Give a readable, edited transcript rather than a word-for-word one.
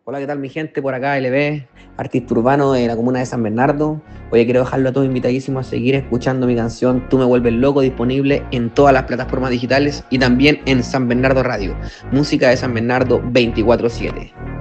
Hola, ¿qué tal mi gente? Por acá LB, artista urbano de la comuna de San Bernardo. Oye, quiero dejarlo a todos invitadísimos a seguir escuchando mi canción Tú me vuelves loco, disponible en todas las plataformas digitales y también en San Bernardo Radio. Música de San Bernardo 24/7.